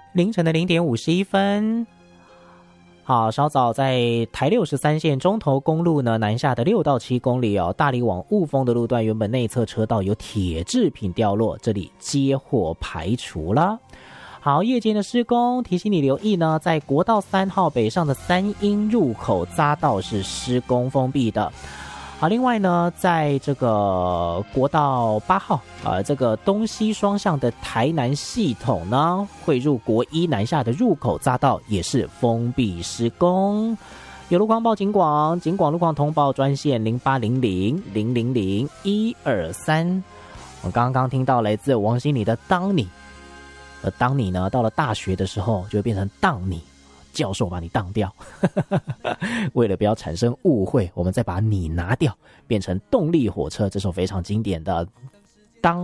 凌晨的0:51。好，稍早在台63线中投公路呢南下的6到7公里哦，大里往雾峰的路段原本内侧车道有铁制品掉落，这里接获排除了。好，夜间的施工提醒你留意呢，在国道3号北上的三鶯入口匝道是施工封闭的。好，另外呢，在这个国道8号这个东西双向的台南系统呢，汇入国一南下的入口匝道也是封闭施工。有路况报警广路况通报专线0800000123。我刚刚听到来自王心凌的当你，而当你呢到了大学的时候就会变成当你，教授把你当掉为了不要产生误会，我们再把你拿掉，变成动力火车，这首非常经典的